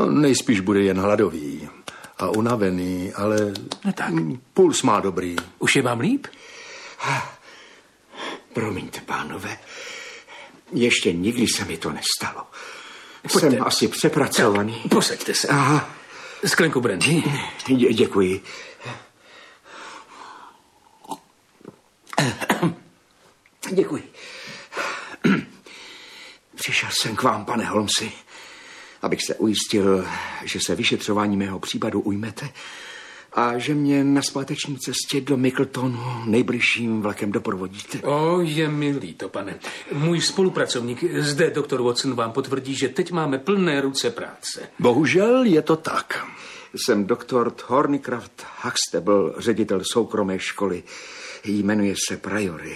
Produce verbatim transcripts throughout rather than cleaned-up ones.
No, nejspíš bude jen hladový a unavený, ale no tak. puls má dobrý. Už je vám líp? Promiňte, pánové, ještě nikdy se mi to nestalo. Pojďte. Jsem asi přepracovaný. Tak, posaďte se. Aha. Sklenku brandy. Dě- děkuji. Děkuji. Přišel jsem k vám, pane Holmesi, abych se ujistil, že se vyšetřování mého případu ujmete a že mě na zpáteční cestě do Mickeltonu nejbližším vlakem doprovodíte. O, je mi líto, pane. Můj spolupracovník zde, doktor Watson, vám potvrdí, že teď máme plné ruce práce. Bohužel je to tak. Jsem doktor Thornycroft Huxtable, ředitel soukromé školy. Jmenuje se Priory.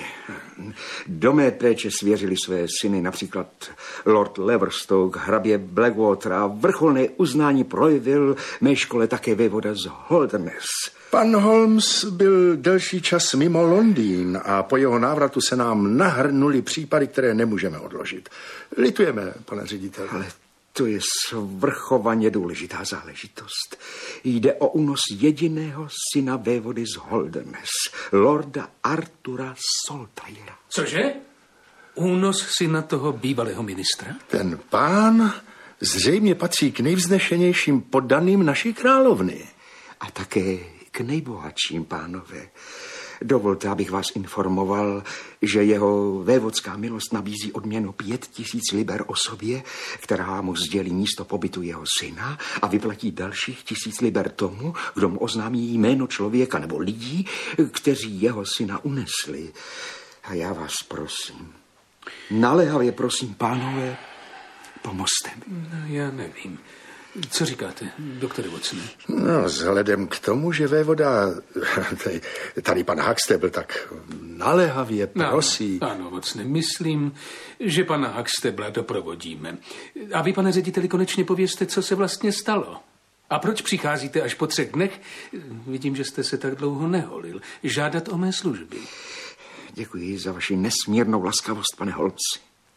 Do mé péče svěřili své syny například Lord Leverstoke, hrabě Blackwater a vrcholné uznání projevil mé škole také vévoda z Holderness. Pan Holmes byl delší čas mimo Londýn a po jeho návratu se nám nahrnuly případy, které nemůžeme odložit. Litujeme, pane ředitel. Ale to je svrchovaně důležitá záležitost. Jde o únos jediného syna vévody z Holderness, lorda Artura Saltyra. Cože? Únos syna toho bývalého ministra? Ten pán zřejmě patří k nejvznešenějším poddaným naší královny. A také k nejbohatším, pánové. Dovolte, abych vás informoval, že jeho vévodská milost nabízí odměnu pět tisíc liber osobě, která mu sdělí místo pobytu jeho syna a vyplatí dalších tisíc liber tomu, kdo mu oznámí jméno člověka nebo lidí, kteří jeho syna unesli. A já vás prosím, naléhavě prosím, pánové, pomozte mi. No, já nevím. Co říkáte, doktore Watsone? No, vzhledem k tomu, že vévoda, tady pan Huxtable tak naléhavě prosí. Ano, ano, Watsone, myslím, že pana Huxtabla doprovodíme. A vy, pane řediteli, konečně povězte, co se vlastně stalo. A proč přicházíte až po třech dnech? Vidím, že jste se tak dlouho neholil. Žádat o mé služby. Děkuji za vaši nesmírnou laskavost, pane Holmesi.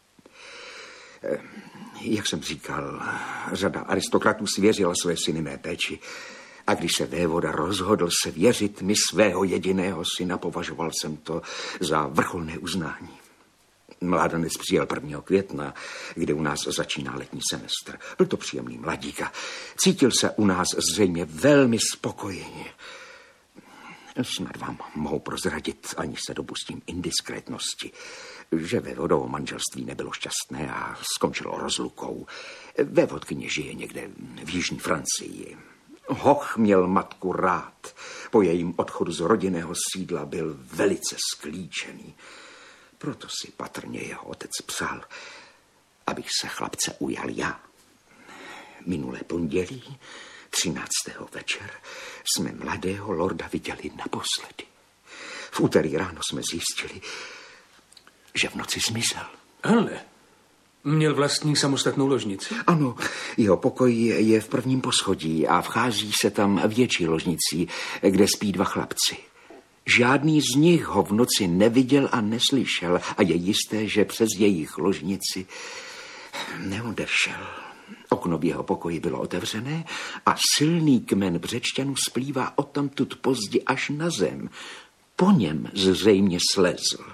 Jak jsem říkal, řada aristokratů svěřila své syny mé péči. A když se vévoda rozhodl se věřit mi svého jediného syna, považoval jsem to za vrcholné uznání. Mládenec přijel prvního května, kde u nás začíná letní semestr. Byl to příjemný mladík a cítil se u nás zřejmě velmi spokojeně. Snad vám mohu prozradit, aniž se dopustím indiskrétnosti, že vévodovo manželství nebylo šťastné a skončilo rozlukou. Vévodkyně žije někde v jižní Francii. Hoch měl matku rád. Po jejím odchodu z rodinného sídla byl velice sklíčený. Proto si patrně jeho otec psal, abych se chlapce ujal já. Minulé pondělí, třináctého večer, jsme mladého lorda viděli naposledy. V úterý ráno jsme zjistili, že v noci zmizel. Ale měl vlastní samostatnou ložnici? Ano, jeho pokoj je v prvním poschodí a vchází se tam větší ložnicí, kde spí dva chlapci. Žádný z nich ho v noci neviděl a neslyšel a je jisté, že přes jejich ložnici neodešel. Okno v jeho pokoji bylo otevřené a silný kmen břečťanů splývá odtamtud pozdě až na zem. Po něm zřejmě slezl.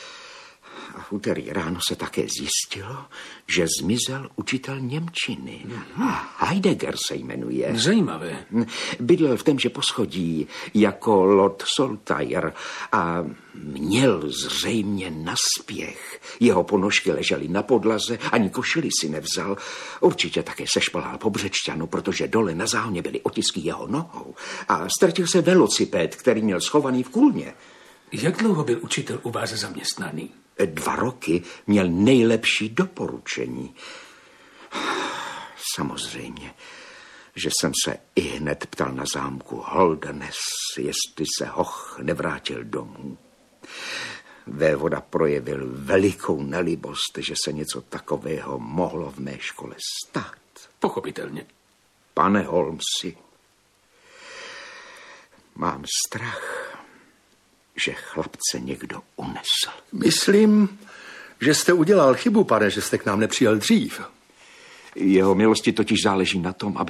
A v úterý ráno se také zjistilo, že zmizel učitel němčiny. A Heidegger se jmenuje. Zajímavé. Bydlel v témže poschodí jako lord Saltyr a měl zřejmě naspěch. Jeho ponožky ležely na podlaze, ani košili si nevzal. Určitě také sešplhal po břečťanu, protože dole na záhně byly otisky jeho nohou. A ztratil se velociped, který měl schovaný v kůlně. Jak dlouho byl učitel u vás zaměstnaný? Dva roky měl nejlepší doporučení. Samozřejmě, že jsem se i hned ptal na zámku Holderness, jestli se Hoch nevrátil domů. Vévoda projevil velikou nelibost, že se něco takového mohlo v mé škole stát. Pochopitelně. Pane Holmesi, mám strach, že chlapce někdo unesl. Myslím, že jste udělal chybu, pane, že jste k nám nepřijel dřív. Jeho milosti totiž záleží na tom, aby